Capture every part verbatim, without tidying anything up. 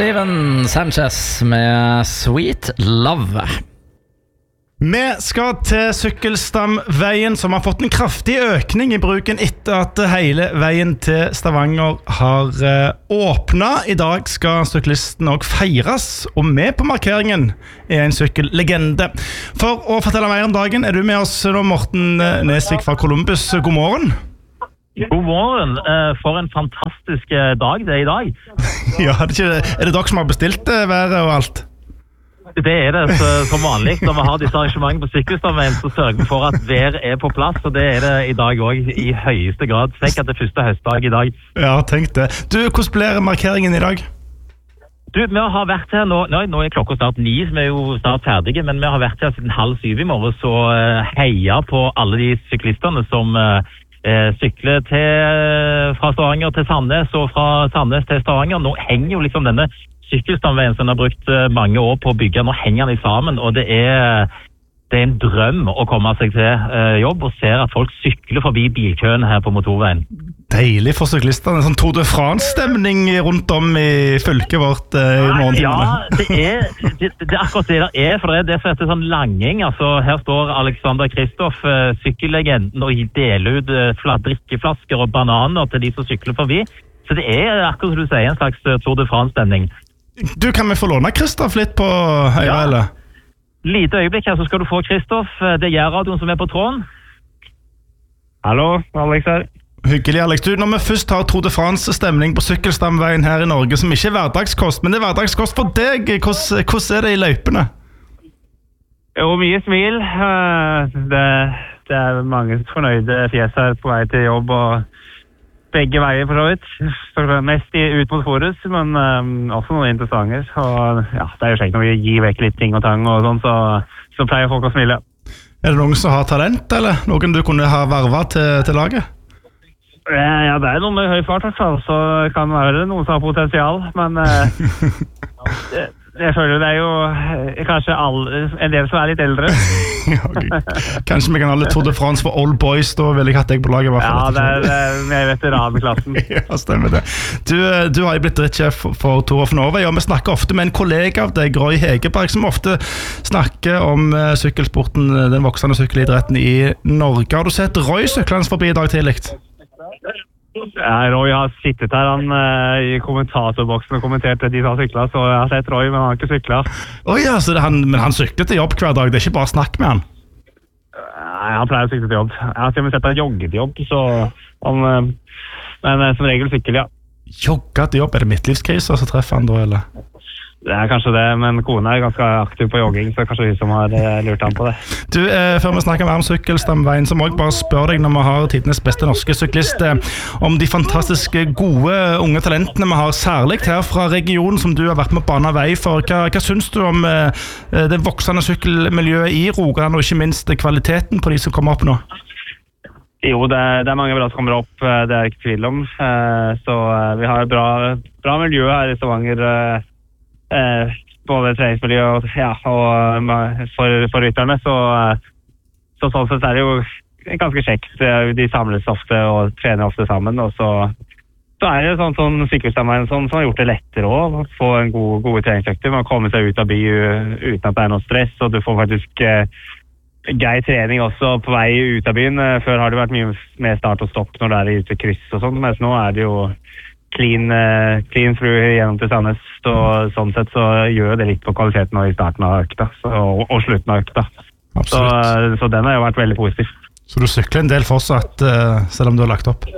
Steven Sanchez med Sweet Love. Vi skal til Sykkelstamveien, som har fått en kraftig økning i bruken etter at hele veien til Stavanger har åpnet. I dag skal syklisten også feires, og med på markeringen er en sykkellegende. For å fortelle mer om dagen er du med oss nå, Morten Nesvik fra Columbus. God morgen. God morgen. For en fantastisk dag det er i dag. Ja, er det, ikke, er det dere som har bestilt været og alt? Det er det, så, som vanlig. Når vi har disse arrangementene på Sykkelstamveien, så sørger vi for at været er på plass, og det er det i dag også i høyeste grad. Tenk at det er første høstdag i dag. Ja, tenk det. Du, hvordan blir markeringen i dag? Du, vi har vært her nå, nå, nå er klokka snart ni, så vi er jo snart ferdige, men vi har vært her siden halv syv i morgen, så uh, heia på alle de syklistene som uh, uh, sykler til, fra Stavanger til Sandnes, og fra Sandnes til Stavanger. Nå henger jo liksom denne Sykkelstamveien som har brukt mange år på å bygge. Nå henger den sammen, og det er, det er en drøm å komme seg til uh, jobb og se at folk sykler forbi bilkøen her på motorveien. Deilig for syklisterne. Sånn Tour de France-stemning rundt om i fylket vårt uh, i morgentimene. Ja, det er, det, det er akkurat det det er, for det er det som heter sånn langing. Altså, her står Alexander Kristoff, uh, sykkellegenden, og deler ut uh, drikkeflasker og bananer til de som sykler forbi. Så det er akkurat som du sier, en slags uh, Tour de France-stemning. Du, kan vi få låne Kristoff litt på høyre, ja. Eller? Lite øyeblikk her, så skal du få Kristoff. Det er Gjærradioen som er på tråden. Hallo, Alex her. Hyggelig, Alex. Du, når vi først har Tour de France-stemning på Sykkelstamveien her i Norge, som ikke er hverdagskost, men det er hverdagskost for deg. Hvordan, hvordan er det i løypene? Jo, mye smil. Det, det er mange fornøyde fjes her på vei til jobb, og begge veier for så vidt. Så mest ut mot Forus, men um, også noen interessanter. Og ja, det er jo kjekt når vi gir vekk litt ting og tang og sånn, så, så pleier folk å smile. Er det noen som har talent, eller noen du kunne ha vervet til, til laget? Ja, det er noen med høy fart, så kan det være noen som har potensial, men uh, jeg føler det er jo kanskje alle, en del som er litt eldre. Ja, kanskje vi kan ha litt Tour de France for old boys, da vil jeg hatt deg på laget i hvert fall. Ja, det er, det er med veteranklassen. Ja, stemmer det. Du, du har jo blitt drittsjef for Tour of Norway, og vi snakker ofte med en kollega av deg, Roy Hegerberg, som ofte snakker om uh, sykkelsporten, den voksende sykkelidretten i Norge. Har du sett Roy syklende forbi i dag tidlig? Ja, Roy har sittet her han, uh, i kommentatorboksen og kommentert de som har syklet, så jeg har sett Roy, men han har ikke syklet. Oh, ja, så det, han, men han sykler til jobb hver dag, det er ikke bare snakk med han? Nei, han pleier å sykle til jobb. Jeg har til og med sett han jogge til jobb, så han, uh, men uh, som regel sykkel, ja. Jogge til jobb? Er det midtlivskriser så treffer han da, eller? Det er kanskje det, men kona er ganske aktiv på jogging, så kanskje hun som har lurt han på det. Du, eh, før vi snakker mer om Sykkelstamveien, så må jeg bare spørre deg når vi har tidenes beste norske syklist, eh, om de fantastiske gode unge talentene vi har, særlig her fra regionen som du har vært med på banen vei for. Hva, hva synes du om eh, det voksende sykkelmiljøet i Rogaland, og ikke minst kvaliteten på de som kommer opp nå? Jo, det er, det er mange bra som kommer opp, det er ikke tvil om. Så vi har et bra, bra miljø her i Stavanger, Eh, både treningsmiljø og, ja, og for, for rytterne, så, så sånn sett er det jo ganske kjekt. De samles ofte og trener ofte sammen, og så, så er det sånn, sånn Sykkelstamveien som, som har gjort det lettere også, å få en god, gode treningsøkter. Man kommer seg ut av by uten at det er noe stress, og du får faktisk eh, grei trening også på vei ut av byen. Før har det vært mye mer start og stopp når det er ute kryss og sånn, mens nå er det jo clean, uh, clean through gjennom til Sandnes, så sånn sett så gjør det litt på kvaliteten i starten av økta, så, og, og slutten av økta. Så, uh, så den har jo vært veldig positiv. Så du sykler en del fortsatt, uh, selv om du har lagt opp?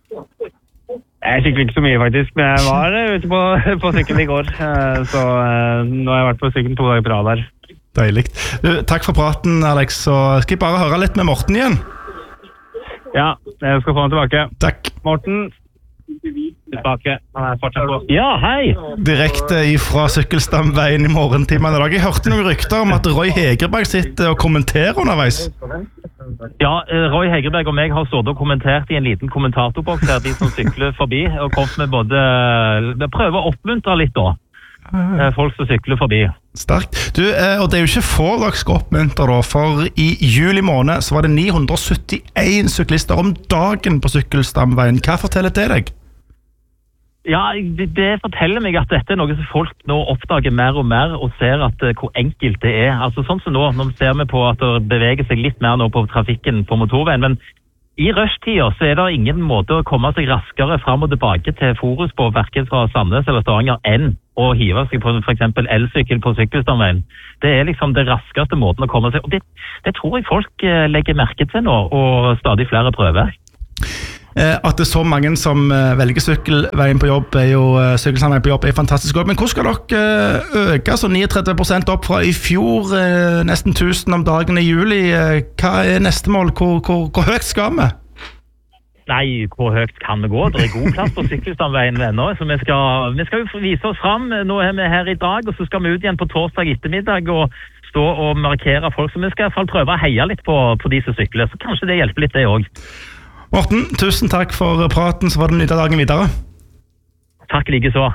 Jeg sykler ikke så mye faktisk, men jeg var uh, ute på, på sykkel i går, uh, så uh, nå har jeg vært på sykkel to dager på rad der. Deilig. Du, takk for praten, Alex, så skal jeg bare høre litt med Morten igjen? Ja, jeg skal få han tilbake. Takk. Morten, tilbake. Han er fortsatt på. Ja, hei! Direkte fra Sykkelstamveien i morgentimen i dag. Jeg hørte noen rykter om at Roy Hegerberg sitter og kommenterer underveis. Ja, Roy Hegerberg og meg har stått og kommentert i en liten kommentatorboks her, de som sykler forbi, og kommet med både prøver å oppmuntre litt da. Folk som sykler forbi. Sterkt. Du, og det er jo ikke få dere skal oppmuntre da, for i juli måned så var det ni hundre syttien syklister om dagen på Sykkelstamveien. Hva forteller det deg? Ja, det, det forteller meg at dette er noe som folk nå oppdager mer og mer og ser at uh, hvor enkelt det er. Altså sånn som nå, nå ser vi på at det beveger seg litt mer nå på trafikken på motorveien, men i rushtida så er det ingen måte å komme seg raskere fram og tilbake til Forus på hverken fra Sandnes eller Stavanger enn å hive seg på for eksempel elsykkel på Sykkelstamveien. Det er liksom det raskeste måten å komme seg, og det, det tror jeg folk uh, legger merke til nå, og stadig flere prøver. At det er så mange som velger sykkelveien på jobb, er jo, sykkelsamveien på jobb er fantastisk godt. Men hvor skal dere øke så trettini prosent opp fra i fjor, nesten tusen om dagen i juli? Hva er neste mål? Hvor, hvor, hvor høyt skal vi? Nei, hvor høyt kan det gå? Det er god plass på Sykkelstamveien ennå, så vi skal, vi skal jo vise oss fram. Nå er vi her i dag, og så skal vi ut igjen på torsdag ettermiddag og stå og markere folk, så vi skal i hvert fall prøve å heie litt på, på de som sykler, så kanskje det hjelper litt det også. Morten, tusen takk for praten, så var det nytt av dagen videre. Takk like så.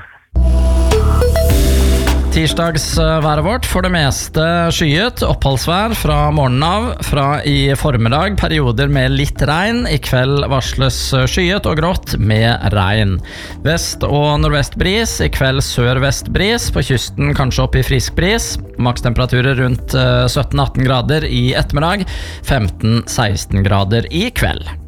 Tirsdagsværet vårt for det meste skyet, oppholdsvær fra morgenen av, fra i formiddag, perioder med litt regn, i kveld varsles skyet og grått med regn. Vest- og nordvestbris, i kveld sør-vestbris, på kysten kanskje opp i frisk bris, makstemperaturer rundt sytten atten grader i ettermiddag, femten seksten grader i kveld.